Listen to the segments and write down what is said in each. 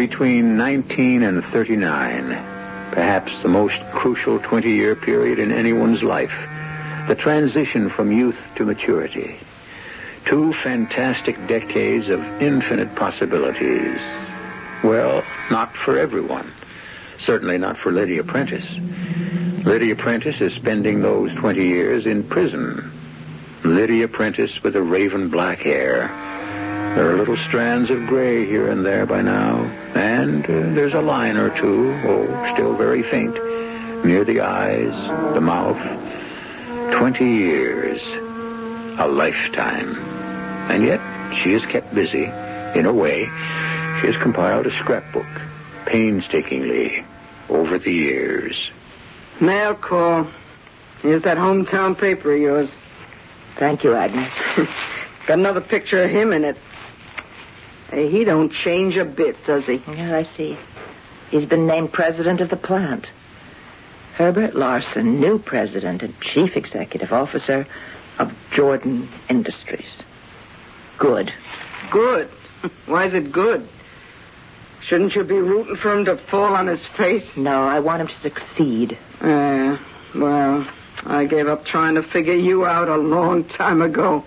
between 19 and 39, perhaps the most crucial 20-year period in anyone's life. The transition from youth to maturity. 2 fantastic decades of infinite possibilities. Well, not for everyone. Certainly not for Lydia Prentice. Lydia Prentice is spending those 20 years in prison. Lydia Prentice with the raven black hair. There are little strands of gray here and there by now, and there's a line or two, still very faint, near the eyes, the mouth. 20 years. A lifetime. And yet, she is kept busy, in a way. She has compiled a scrapbook, painstakingly, over the years. Mail call. Here's that hometown paper of yours. Thank you, Agnes. Got another picture of him in it. Hey, he don't change a bit, does he? Yeah, I see. He's been named president of the plant. Herbert Larson, new president and chief executive officer of Jordan Industries. Good. Good? Why is it good? Shouldn't you be rooting for him to fall on his face? No, I want him to succeed. Well, I gave up trying to figure you out a long time ago.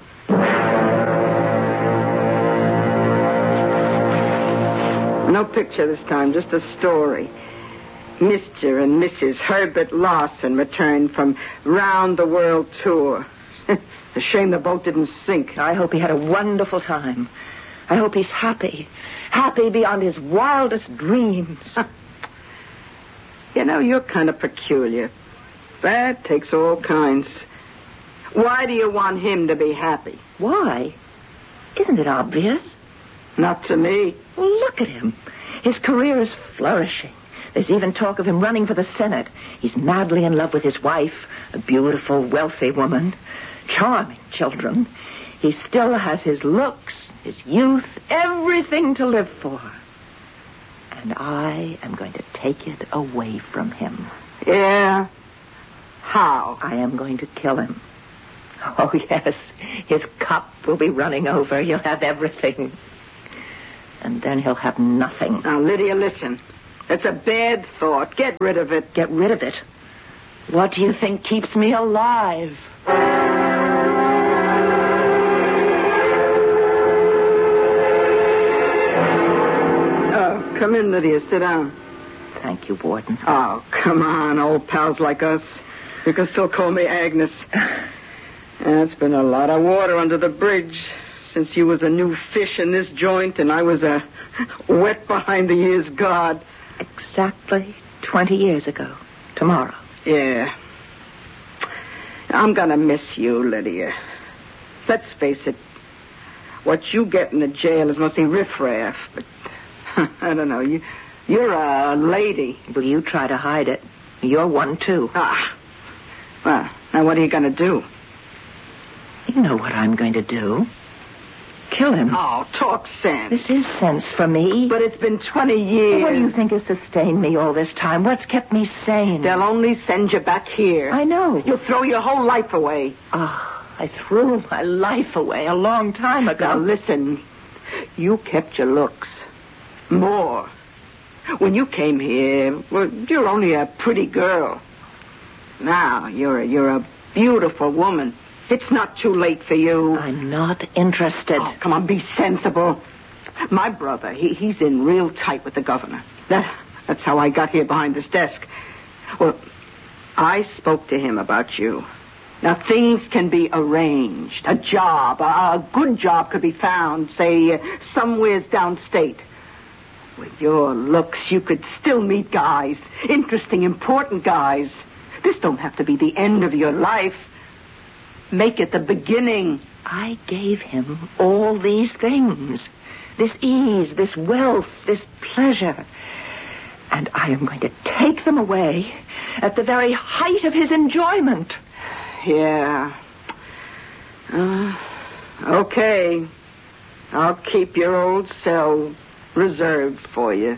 No picture this time, just a story. Mr. and Mrs. Herbert Larson returned from round-the-world tour. A shame the boat didn't sink. I hope he had a wonderful time. I hope he's happy. Happy beyond his wildest dreams. You know, you're kind of peculiar. That takes all kinds. Why do you want him to be happy? Why? Isn't it obvious? Not to me. Well, look at him. His career is flourishing. There's even talk of him running for the Senate. He's madly in love with his wife, a beautiful, wealthy woman. Charming children. He still has his looks, his youth, everything to live for. And I am going to take it away from him. Yeah? How? I am going to kill him. Oh, yes. His cup will be running over. He'll have everything. And then he'll have nothing. Now, Lydia, listen. It's a bad thought. Get rid of it. Get rid of it? What do you think keeps me alive? Come in, Lydia. Sit down. Thank you, Warden. Oh, come on, old pals like us. You can still call me Agnes. It's been a lot of water under the bridge since you was a new fish in this joint and I was a wet behind the ears guard. Exactly 20 years ago. Tomorrow. Yeah. I'm gonna miss you, Lydia. Let's face it. What you get in the jail is mostly riffraff, but I don't know. You're a lady. Will you try to hide it? You're one, too. Well, now what are you going to do? You know what I'm going to do. Kill him. Oh, talk sense. This is sense for me. But it's been 20 years. What do you think has sustained me all this time? What's kept me sane? They'll only send you back here. I know. You'll throw your whole life away. I threw my life away a long time ago. Now, listen. You kept your looks. More. When you came here, well, you're only a pretty girl. Now, you're a beautiful woman. It's not too late for you. I'm not interested. Oh, come on, be sensible. My brother, he's in real tight with the governor. That's how I got here behind this desk. Well, I spoke to him about you. Now, things can be arranged. A job, a good job could be found, say, somewheres downstate. With your looks, you could still meet guys. Interesting, important guys. This don't have to be the end of your life. Make it the beginning. I gave him all these things. This ease, this wealth, this pleasure. And I am going to take them away at the very height of his enjoyment. Yeah. Okay. I'll keep your old cell reserved for you.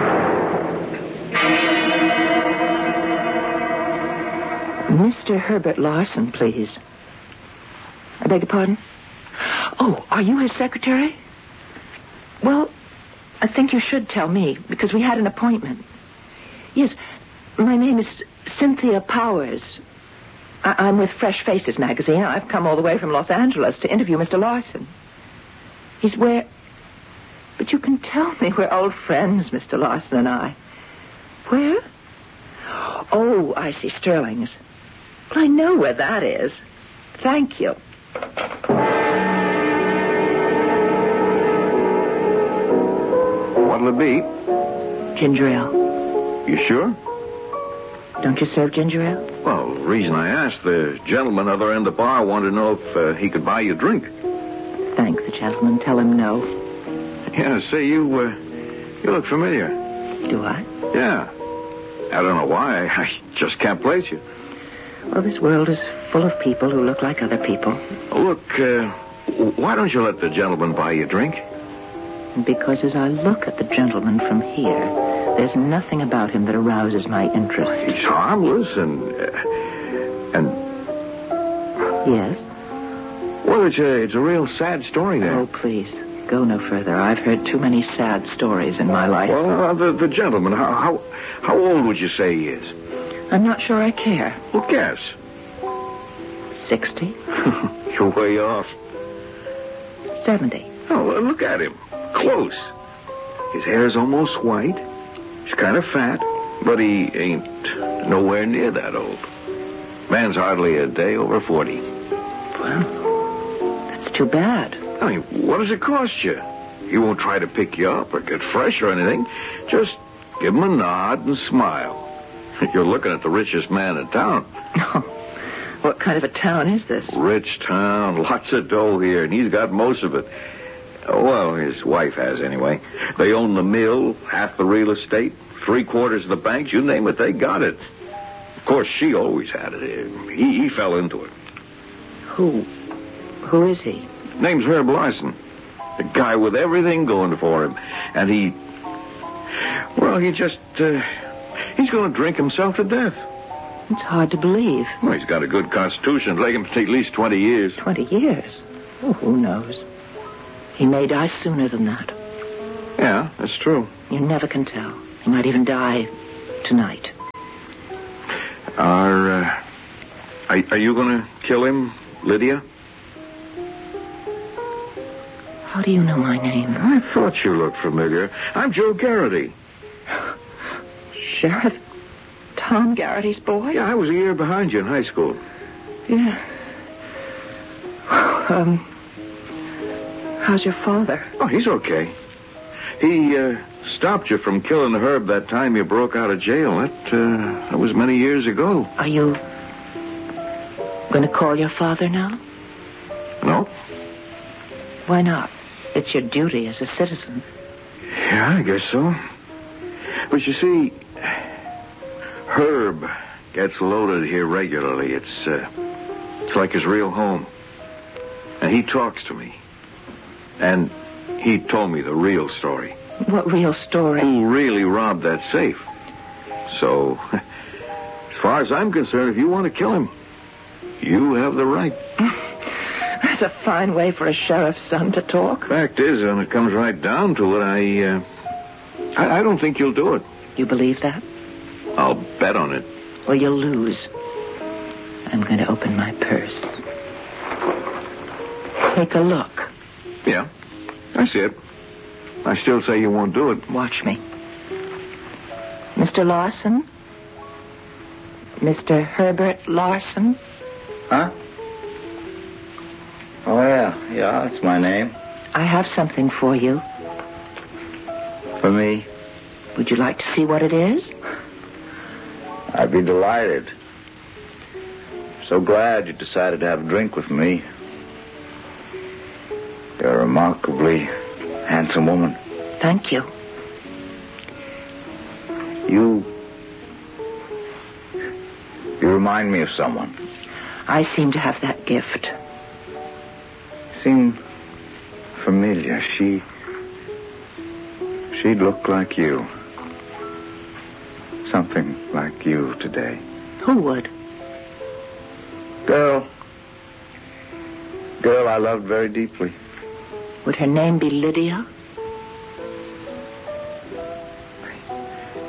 Mr. Herbert Larson, please. I beg your pardon? Oh, are you his secretary? Well, I think you should tell me, because we had an appointment. Yes, my name is Cynthia Powers. I'm with Fresh Faces magazine. I've come all the way from Los Angeles to interview Mr. Larson. He's where... But you can tell me we're old friends, Mr. Larson and I. Where? Oh, I see, Sterling's. Well, I know where that is. Thank you. What'll it be? Ginger ale. You sure? Don't you serve ginger ale? Well, the reason I asked, the gentleman other end of the bar wanted to know if he could buy you a drink. Thank the gentleman. Tell him no. Yeah, say, you look familiar. Do I? Yeah. I don't know why. I just can't place you. Well, this world is full of people who look like other people. Look, why don't you let the gentleman buy you a drink? Because as I look at the gentleman from here, there's nothing about him that arouses my interest. He's harmless and... Yes? Well, it's a real sad story there. Oh, please, go no further. I've heard too many sad stories in my life. Well, the gentleman, how old would you say he is? I'm not sure I care. Well, guess. 60? You're way off. 70. Oh, look at him. Close. His hair's almost white. He's kind of fat, but he ain't nowhere near that old. Man's hardly a day over 40. Well, that's too bad. I mean, what does it cost you? He won't try to pick you up or get fresh or anything. Just give him a nod and smile. You're looking at the richest man in town. What kind of a town is this? Rich town, lots of dough here, and he's got most of it. Well, his wife has, anyway. They own the mill, half the real estate, 3/4 of the banks, you name it, they got it. Of course, she always had it. He fell into it. Who is he? Name's Herb Larson. A guy with everything going for him. And he just, he's going to drink himself to death. It's hard to believe. Well, he's got a good constitution. It'll take him at least 20 years. 20 years? Oh, who knows? He may die sooner than that. Yeah, that's true. You never can tell. He might even die tonight. Are you going to kill him, Lydia? How do you know my name? I thought you looked familiar. I'm Joe Garrity. Sheriff Tom Garrity's boy? Yeah, I was a year behind you in high school. Yeah. How's your father? Oh, he's okay. He stopped you from killing Herb that time you broke out of jail. That was many years ago. Are you going to call your father now? No. Why not? It's your duty as a citizen. Yeah, I guess so. But you see, Herb gets loaded here regularly. It's like his real home. And he talks to me. And he told me the real story. What real story? Who really robbed that safe. So, as far as I'm concerned, if you want to kill him, you have the right. That's a fine way for a sheriff's son to talk. Fact is, when it comes right down to it, I don't think you'll do it. You believe that? I'll bet on it. Well, you'll lose. I'm going to open my purse. Take a look. Yeah, I see it. I still say you won't do it. Watch me. Mr. Larson? Mr. Herbert Larson? Huh? Oh, yeah, that's my name. I have something for you. For me? Would you like to see what it is? I'd be delighted. So glad you decided to have a drink with me. You're a remarkably handsome woman. Thank you. You remind me of someone. I seem to have that gift. Seem familiar. She'd look like you. Something like you today. Who would? Girl I loved very deeply. Would her name be Lydia?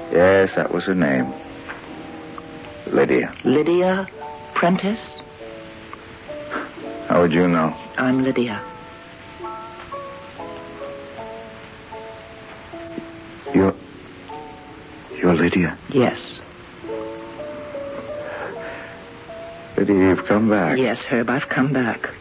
Yes, that was her name. Lydia. Lydia Prentice? How would you know? I'm Lydia. You're Lydia? Yes. Lydia, you've come back. Yes, Herb, I've come back.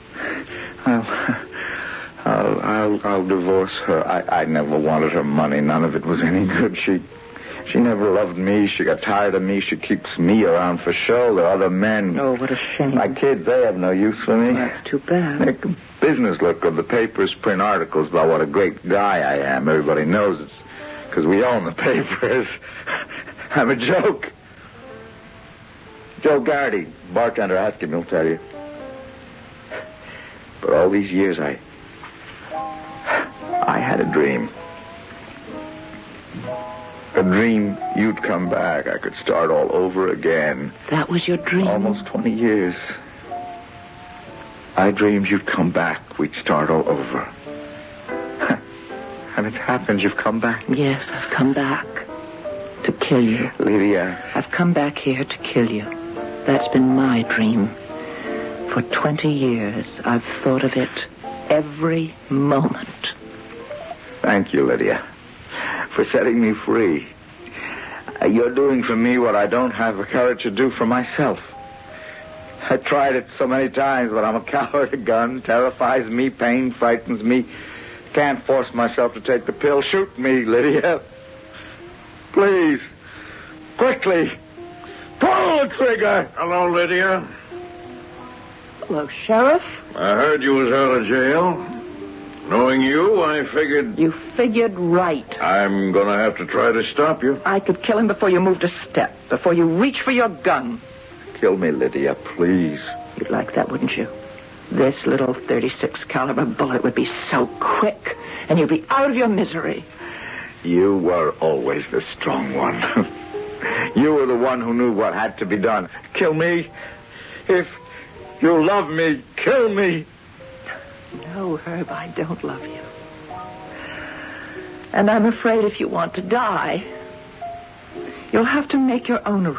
I'll divorce her. I never wanted her money. None of it was any good. She never loved me. She got tired of me. She keeps me around for show. There are other men. Oh, what a shame. My kids, they have no use for me. That's too bad. Make business look good. The papers print articles about what a great guy I am. Everybody knows it's because we own the papers. I'm a joke. Joe Gardy, bartender, ask him, he'll tell you. But all these years, I had a dream. A dream you'd come back. I could start all over again. That was your dream? Almost 20 years. I dreamed you'd come back. We'd start all over. And it's happened. You've come back. Yes, I've come back to kill you. Lydia. I've come back here to kill you. That's been my dream. For 20 years, I've thought of it every moment. Thank you, Lydia, for setting me free. You're doing for me what I don't have the courage to do for myself. I tried it so many times, but I'm a coward. A gun terrifies me, pain frightens me. Can't force myself to take the pill. Shoot me, Lydia. Please. Quickly. Pull the trigger. Hello, Lydia. Hello, Sheriff. I heard you was out of jail. Knowing you, I figured... You figured right. I'm going to have to try to stop you. I could kill him before you moved a step, before you reach for your gun. Kill me, Lydia, please. You'd like that, wouldn't you? This little .36 caliber bullet would be so quick, and you'd be out of your misery. You were always the strong one. You were the one who knew what had to be done. Kill me. If you love me, kill me. No, Herb, I don't love you. And I'm afraid if you want to die, you'll have to make your own